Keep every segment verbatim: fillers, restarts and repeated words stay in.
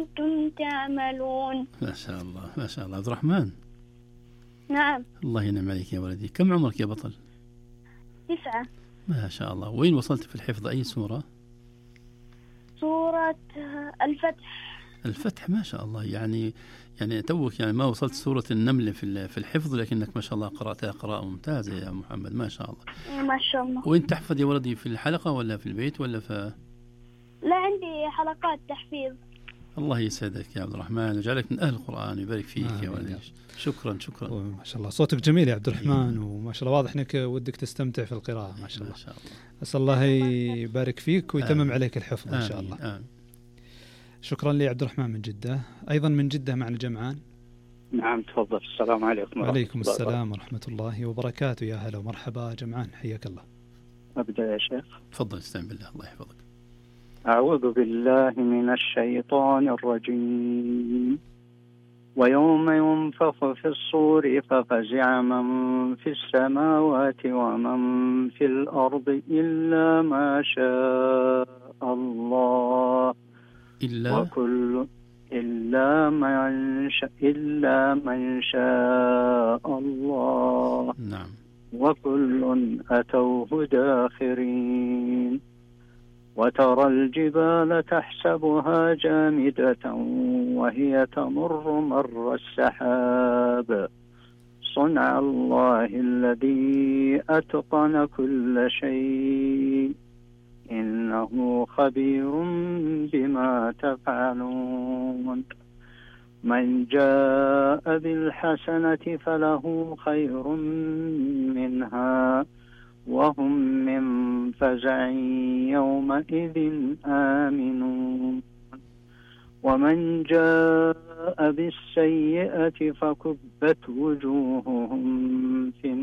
كنتم تعملون. ما شاء الله ما شاء الله. عبد الرحمن. نعم. الله ينعم عليك يا ولدي. كم عمرك يا بطل؟ تسعة. ما شاء الله. وين وصلت في الحفظ؟ أي سورة؟ سورة الفتح. الفتح. ما شاء الله. يعني يعني توك يعني ما وصلت سورة النمل في في الحفظ، لكنك ما شاء الله قرأتها قراءة ممتازة يا محمد. ما شاء الله. ما شاء الله. وين تحفظ يا ولدي؟ في الحلقة ولا في البيت ولا في؟ لا، عندي حلقات تحفيظ. الله يسعدك يا عبد الرحمن ويجعلك من أهل القرآن ويبارك فيك يا ولدي. شكرا شكرا. ما شاء الله صوتك جميل يا عبد الرحمن، وما شاء الله واضح انك ودك تستمتع في القراءة. ما شاء الله. أسأل الله يبارك فيك ويتمم آمين. عليك الحفظ إن شاء الله. آمين. شكرا لي عبد الرحمن من جدة. أيضا من جدة معنا جمعان. نعم تفضل. السلام عليكم. وعليكم السلام ورحمة الله وبركاته. يا هلا ومرحبا جمعان، حياك الله. أبدأ يا شيخ. تفضل. استعن بالله. الله يحفظك. أعوذ بالله من الشيطان الرجيم. ويوم ينفخ في الصور ففزع من في السماوات ومن في الأرض إلا ما شاء الله. إلا وكل إلا من شاء إلا من شاء الله. نعم. وكل أتوه داخرين. وترى الجبال تحسبها جامدة وهي تمر مر السحاب صنع الله الذي أتقن كل شيء إنه خبير بما تفعلون. من جاء بالحسنة فله خير منها وهم من فزع يومئذ آمنون. ومن جاء بالسيئة فكبت وجوههم في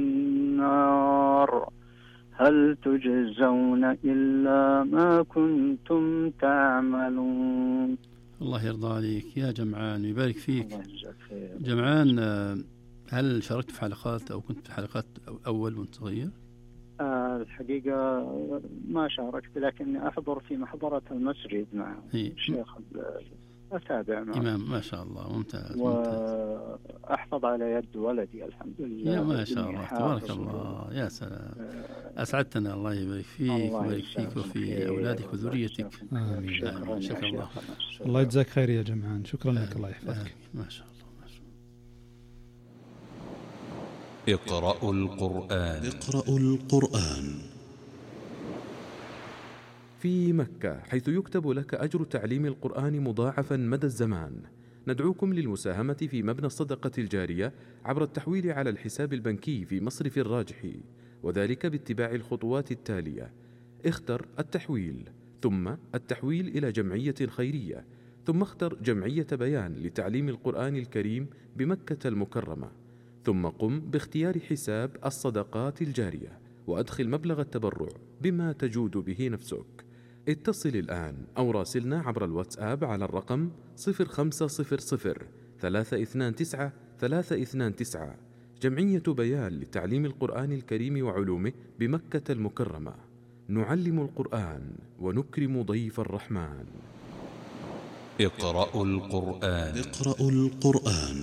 النار هل تجزون إلا ما كنتم تعملون. الله يرضى عليك يا جمعان ويبارك فيك. جمعان، هل شاركت في حلقات أو كنت في حلقات أول وانت صغير؟ آه الحقيقة ما شاركت، لكني أحضر في محضرة المسجد مع الشيخ أتابع معه. إمام. ما شاء الله. ممتاز. وأحفظ على يد ولدي الحمد لله. يا ما شاء الله تبارك الله. يا سلام. أسعدتنا. الله يبارك فيك ويبارك فيك وفي أولادك وذريتك. آمين. آمين. شكرا الله. الله يجزاك خير يا جمعان. شكرا لك. الله يحفظك. ما شاء الله. اقرأوا القرآن. اقرأوا القرآن. في مكة، حيث يكتب لك أجر تعليم القرآن مضاعفا مدى الزمان، ندعوكم للمساهمة في مبنى الصدقة الجارية عبر التحويل على الحساب البنكي في مصرف الراجحي، وذلك باتباع الخطوات التالية: اختر التحويل، ثم التحويل إلى جمعية خيرية، ثم اختر جمعية بيان لتعليم القرآن الكريم بمكة المكرمة، ثم قم باختيار حساب الصدقات الجارية وأدخل مبلغ التبرع بما تجود به نفسك. اتصل الآن أو راسلنا عبر الواتساب على الرقم صفر خمسة صفر صفر ثلاثة اثنان تسعة ثلاثة اثنان تسعة. جمعية بيان لتعليم القرآن الكريم وعلومه بمكة المكرمة. نعلم القرآن ونكرم ضيف الرحمن. اقرأوا القرآن. اقرأوا القرآن.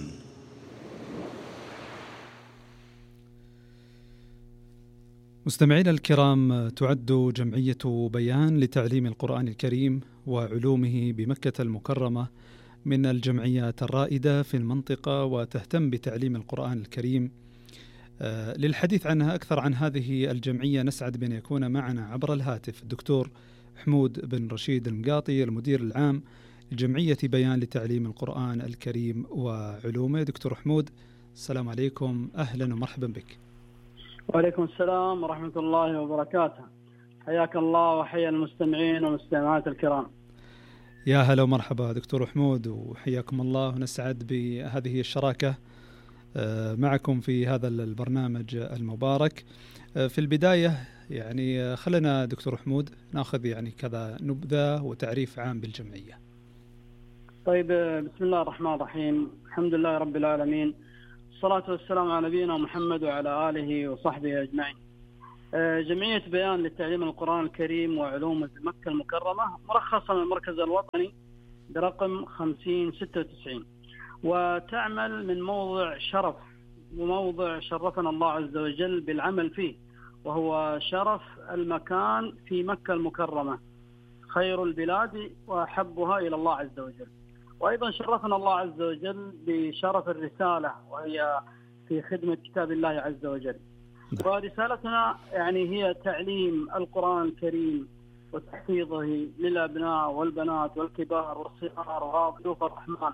مستمعينا الكرام، تعد جمعية بيان لتعليم القرآن الكريم وعلومه بمكة المكرمة من الجمعيات الرائدة في المنطقة وتهتم بتعليم القرآن الكريم. للحديث عنها أكثر عن هذه الجمعية نسعد بأن يكون معنا عبر الهاتف الدكتور حمود بن رشيد المقاطي، المدير العام لجمعية بيان لتعليم القرآن الكريم وعلومه. دكتور حمود، السلام عليكم، أهلا ومرحبا بك. وعليكم السلام ورحمة الله وبركاته. حياك الله وحيا المستمعين والمستمعات الكرام. يا هلا ومرحبا دكتور حمود، وحياكم الله، ونسعد بهذه الشراكة معكم في هذا البرنامج المبارك. في البداية يعني خلنا دكتور حمود ناخذ يعني كذا نبذة وتعريف عام بالجمعية. طيب، بسم الله الرحمن الرحيم. الحمد لله رب العالمين، الصلاة والسلام على نبينا محمد وعلى آله وصحبه أجمعين. جمعية بيان للتعليم القرآن الكريم وعلومه بمكة المكرمة مرخصة من المركز الوطني برقم خمسين ستة وتسعين، وتعمل من موضع شرف وموضع شرفنا الله عز وجل بالعمل فيه، وهو شرف المكان في مكة المكرمة، خير البلاد وأحبها إلى الله عز وجل. وأيضا شرفنا الله عز وجل بشرف الرسالة، وهي في خدمة كتاب الله عز وجل. ورسالتنا يعني هي تعليم القرآن الكريم وتحفيظه للأبناء والبنات والكبار والصغار وضيوف الرحمن،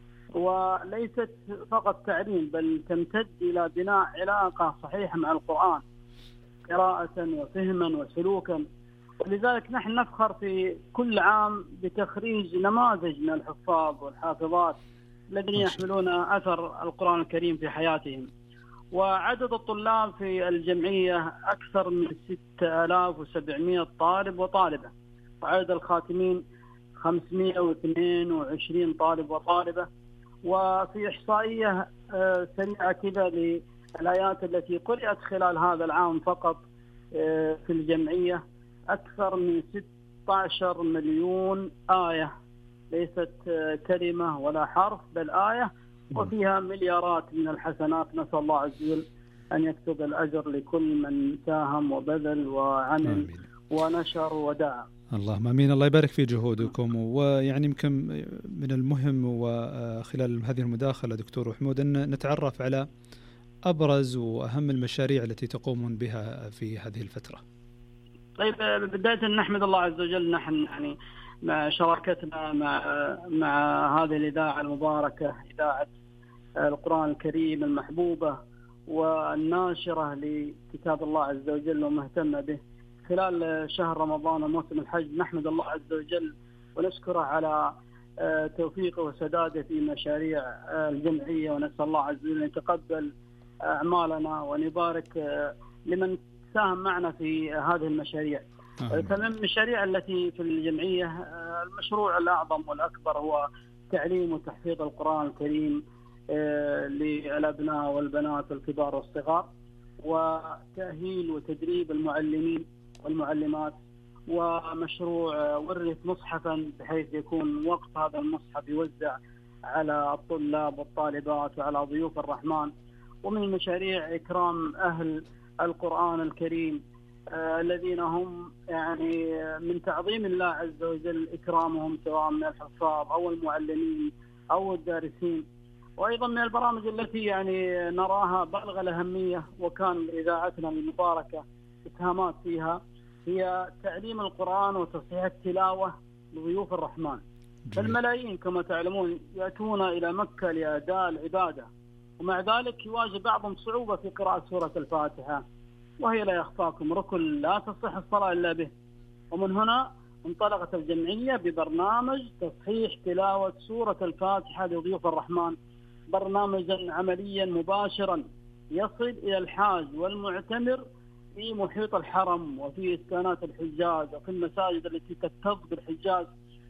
وليست فقط تعليم بل تمتد إلى بناء علاقة صحيحة مع القرآن قراءة وفهما وسلوكا. ولذلك نحن نفخر في كل عام بتخريج نماذج من الحفاظ والحافظات الذين يحملون أثر القرآن الكريم في حياتهم. وعدد الطلاب في الجمعية أكثر من ستة آلاف وسبعمائة طالب وطالبة، وعدد الخاتمين خمسمائة واثنين وعشرين طالب وطالبة. وفي إحصائية سريعة كذا للآيات التي قرأت خلال هذا العام فقط في الجمعية، أكثر من ستة عشر مليون آية، ليست كلمة ولا حرف بل آية، وفيها مليارات من الحسنات. نسأل الله عز وجل أن يكتب الأجر لكل من ساهم وبذل وعمل آمين. ونشر ودعا. اللهم امين. الله يبارك في جهودكم. ويعني يمكن من المهم وخلال هذه المداخلة دكتور حمود أن نتعرف على أبرز وأهم المشاريع التي تقومون بها في هذه الفترة. طيب، بداية نحمد الله عز وجل، نحن يعني مع شراكتنا مع مع هذه الإذاعة المباركة، إذاعة القرآن الكريم المحبوبة والناشرة لكتاب الله عز وجل ومهتمة به خلال شهر رمضان وموسم الحج. نحمد الله عز وجل ونشكره على توفيقه وسداده في مشاريع الجمعية، ونسأل الله عز وجل أن يتقبل أعمالنا وأن يبارك لمن ساهم معنا في هذه المشاريع. فمن المشاريع التي في الجمعية المشروع الأعظم والأكبر هو تعليم وتحفيظ القرآن الكريم للأبناء والبنات والكبار والصغار، وتأهيل وتدريب المعلمين والمعلمات، ومشروع ورث مصحفا بحيث يكون وقت هذا المصحف يوزع على الطلاب والطالبات وعلى ضيوف الرحمن. ومن المشاريع إكرام أهل القرآن الكريم آه الذين هم يعني من تعظيم الله عز وجل إكرامهم، سواء من الحفاظ أو المعلمين أو الدارسين. وأيضا من البرامج التي يعني نراها بالغ الأهمية وكان إذاعتنا المباركة إسهامات فيها هي تعليم القرآن وتصحيح التلاوة لضيوف الرحمن. فالملايين كما تعلمون يأتون إلى مكة لأداء العبادة، ومع ذلك يواجه بعضهم صعوبة في قراءة سورة الفاتحة، وهي لا يخفاكم ركن لا تصح الصلاة إلا به. ومن هنا انطلقت الجمعية ببرنامج تصحيح تلاوة سورة الفاتحة لضيوف الرحمن، برنامجا عمليا مباشرا يصل إلى الحاج والمعتمر في محيط الحرم وفي إسكانات الحجاج وفي المساجد التي تكتظ بالحجاج.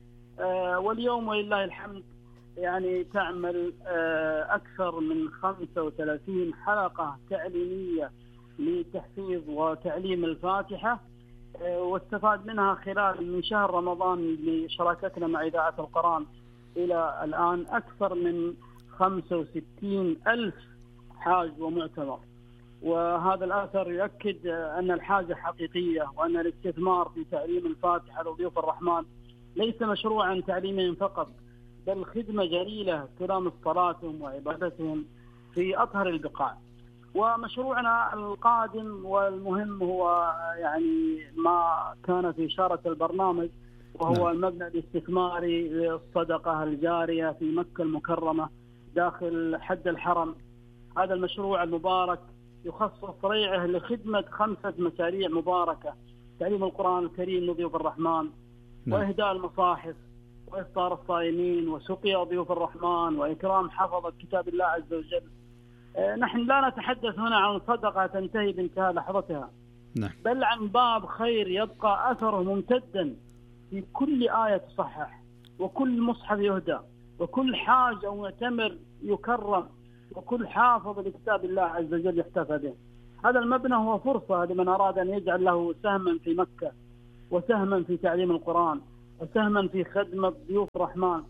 آه واليوم ولله الحمد يعني تعمل آه أكثر من خمسة وثلاثين حلقة تعليمية لتحفيظ وتعليم الفاتحة، آه واستفاد منها خلال من شهر رمضان لشراكتنا مع إذاعة القرآن إلى الآن أكثر من خمسة وستين ألف حاج ومعتمر. وهذا الأثر يؤكد أن الحاجة حقيقية، وأن الاستثمار في تعليم الفاتحة لضيوف الرحمن ليس مشروعا تعليميا فقط، بل خدمة جليلة تلامس صلاتهم وعبادتهم في أطهر البقاع. ومشروعنا القادم والمهم هو يعني ما كان في إشارة البرنامج، وهو المبنى الاستثماري للصدقة الجارية في مكة المكرمة داخل حد الحرم. هذا المشروع المبارك يخصص ريعه لخدمة خمسة مشاريع مباركة: تعليم القرآن الكريم لضيوف الرحمن، وإهداء المصاحف، وإفطار الصائمين، وسقيا ضيوف الرحمن، وإكرام حفظة كتاب الله عز وجل. نحن لا نتحدث هنا عن صدقة تنتهي بانتهاء لحظتها، بل عن باب خير يبقى أثره ممتدا في كل آية تصحح، وكل مصحف يهدى، وكل حاج أو معتمر يكرم، وكل حافظ لكتاب الله عز وجل يحتفى به. هذا المبنى هو فرصة لمن أراد أن يجعل له سهما في مكة، وسهما في تعليم القرآن، وسهما في خدمة ضيوف الرحمن،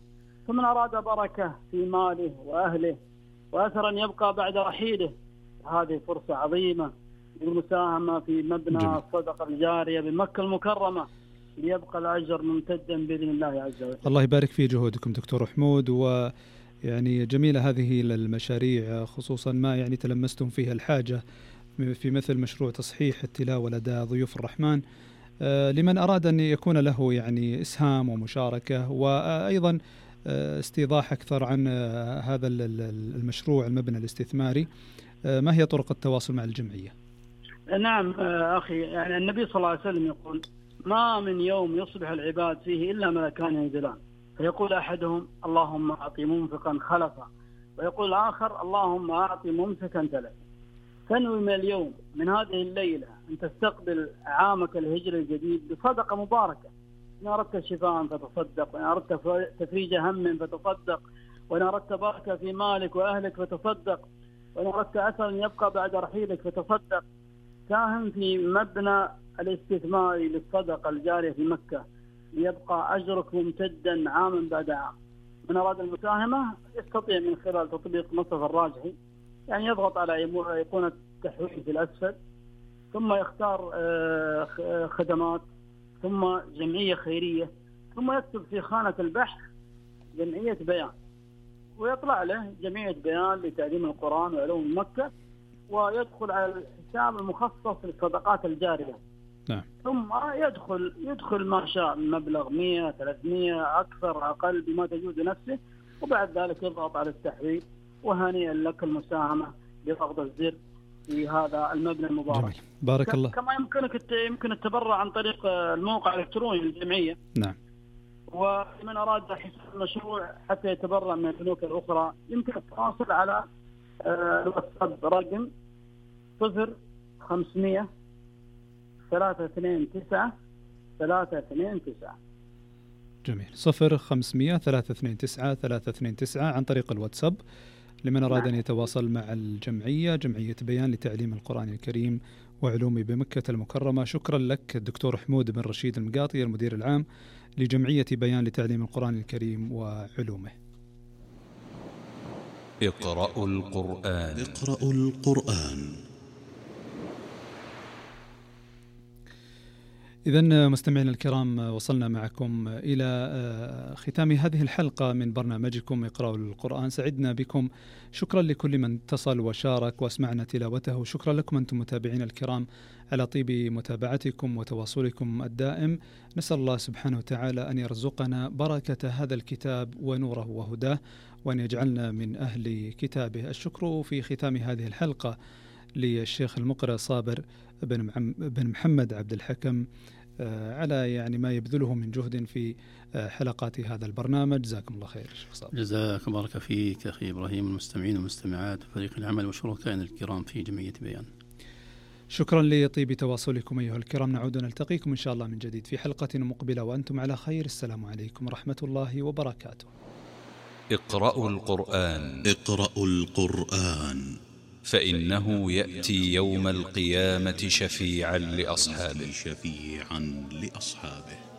فمن أراد بركة في ماله وأهله وأثرا يبقى بعد رحيله، هذه فرصة عظيمة للمساهمة في مبنى جميل. الصدقة الجارية بمكة المكرمة ليبقى الأجر ممتدا بإذن الله عز وجل. الله يبارك في جهودكم دكتور حمود، ويعني جميلة هذه المشاريع، خصوصا ما يعني تلمستم فيها الحاجة في مثل مشروع تصحيح التلاوة لدى ضيوف الرحمن، لمن أراد أن يكون له يعني إسهام ومشاركة، وأيضا استيضاح أكثر عن هذا المشروع المبنى الاستثماري. ما هي طرق التواصل مع الجمعية؟ نعم أخي، يعني النبي صلى الله عليه وسلم يقول: ما من يوم يصبح العباد فيه إلا ملكان ينزلان، فيقول أحدهم: اللهم أعطي منفقا خلفا، ويقول الآخر: اللهم أعطي ممسكا تلفا. تنوي من اليوم من هذه الليلة أن تستقبل عامك الهجري الجديد بصدقة مباركة. إن أردت شفاء فتصدق، وإن أردت تفريج هم فتصدق، وإن أردت بركة في مالك وأهلك فتصدق، وإن أردت أثرا يبقى بعد رحيلك فتصدق. ساهم في مبنى الاستثماري للصدقة الجارية في مكة ليبقى أجرك ممتدا عاما بعد عام. من أراد المساهمة يستطيع من خلال تطبيق مصطفى الراجحي، يعني يضغط على أيقونة التحويل في الأسفل، ثم يختار خدمات، ثم جمعية خيرية، ثم يكتب في خانة البحث جمعية بيان، ويطلع له جمعية بيان لتعليم القرآن وعلوم مكة، ويدخل على الحساب المخصص للصدقات الجارية. نعم. ثم يدخل يدخل ما شاء من مبلغ مئة ثلاثمئة أكثر أقل بما تجوز نفسه، وبعد ذلك يضغط على التحويل. وهنيئا لك المساهمة بضغط الزر في هذا المبنى المبارك. جميل. بارك الله. كما يمكنك يمكن التبرع عن طريق الموقع الإلكتروني للجمعية. نعم. ومن أراد حساب المشروع حتى يتبرع من البنوك الأخرى يمكن التواصل على الواتساب رقم صفر خمسمئة ثلاثة اثنين تسعة ثلاثة اثنين تسعة. جميل. صفر خمسمئة ثلاثة اثنين تسعة ثلاثة اثنين تسعة عن طريق الواتساب لمن أراد أن يتواصل مع الجمعية، جمعية بيان لتعليم القرآن الكريم وعلومه بمكة المكرمة. شكرا لك الدكتور حمود بن رشيد المقاطي، المدير العام لجمعية بيان لتعليم القرآن الكريم وعلومه. اقرأوا القرآن. اقرأوا القرآن. إذن مستمعينا الكرام، وصلنا معكم إلى ختام هذه الحلقة من برنامجكم اقرأوا القرآن. سعدنا بكم، شكرا لكل من اتصل وشارك واسمعنا تلاوته، شكرا لكم أنتم متابعين الكرام على طيب متابعتكم وتواصلكم الدائم. نسأل الله سبحانه وتعالى أن يرزقنا بركة هذا الكتاب ونوره وهداه، وأن يجعلنا من أهل كتابه. الشكر في ختام هذه الحلقة للشيخ المقرئ صابر بن محمد عبد الحكم على يعني ما يبذله من جهد في حلقات هذا البرنامج. جزاكم الله خير شيخ صابر. جزاك بارك فيك أخي إبراهيم، المستمعين والمستمعات وفريق العمل وشركائنا الكرام في جمعية بيان. شكرا لطيب تواصلكم أيها الكرام. نعود نلتقيكم إن شاء الله من جديد في حلقة مقبلة وأنتم على خير. السلام عليكم ورحمة الله وبركاته. اقرأوا القرآن. اقرأوا القرآن فإنه يأتي يوم القيامة شفيعا لأصحابه. شفيعا لأصحابه.